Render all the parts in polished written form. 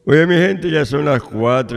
Oye, mi gente, ya son las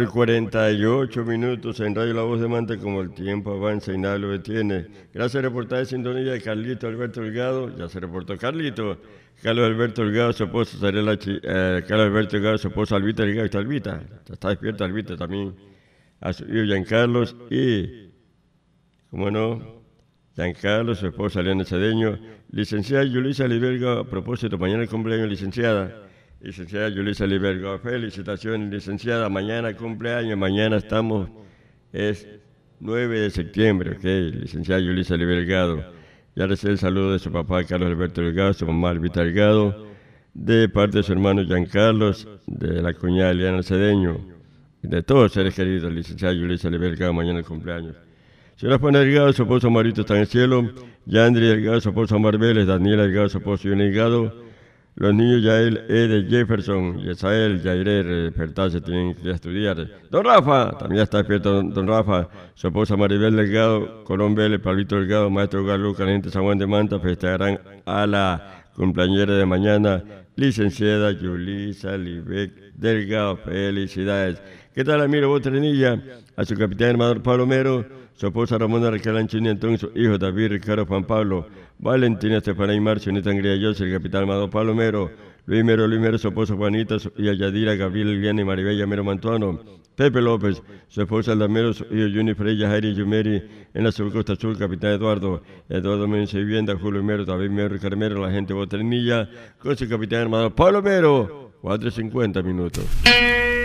4:48 en Radio La Voz de Manta, como el tiempo avanza y nada lo detiene. Gracias por reportar de sintonía de Carlito Alberto Delgado. Ya se reportó Carlito. Carlos Alberto Delgado, su esposa, Carlos Alberto Delgado, su esposa Albita Delgado. Está Albita, ya está despierta Albita también. A su hijo Giancarlos y, ¿cómo no? Giancarlo, su esposa Eliana Cedeño. Licenciada Yulisa Liberga, a propósito, mañana el cumpleaños, licenciada. Licenciada Yulisa Liberga, felicitaciones, licenciada. Mañana cumpleaños, mañana es 9 de septiembre, ok. Licenciada Yulisa Libergado. Ya recibe el saludo de su papá Carlos Alberto Delgado, su mamá Albita Delgado, de parte de su hermano Giancarlos, de la cuñada Eliana Cedeño, de todos los seres queridos, licenciada Yulisa Libergado, mañana el cumpleaños. Señora Juana Delgado, su esposo Marito está en el cielo. Yandri Delgado, su esposo Marbeles. Daniela Delgado, su esposo Johnny Delgado. Los niños Yael de Jefferson, Yesael, Yairer, despertarse, tienen que estudiar. Don Rafa, también ya está despierto don Rafa. Su esposa Maribel Delgado, Colón Vélez, Pablito Delgado, Maestro Galo, Caliente San Juan de Manta, festejarán a la cumpleañera de mañana, licenciada Yulisa Libec Delgado. Felicidades. ¿Qué tal, Amiro Botrenilla? A su capitán hermano Pablo Mero, su esposa Ramona Raquel Anchini Antón, su hijo David Ricardo Juan Pablo, Valentina Estefanía y Marcio, Neta Angría José, el capitán Amado Pablo Mero, Luis Mero, su esposa Juanita, y a Yadira, Gabriel Liliana y Maribella Mero Mantuano, Pepe López, su esposa Aldamero, su hijo Juni Freya, Jairi Yumeri, en la subcosta sur, capitán Eduardo Mendoza Vivienda, Julio Mero, David Mero, Carmero, la gente Boternilla, con su capitán hermano Pablo Mero, 4:50.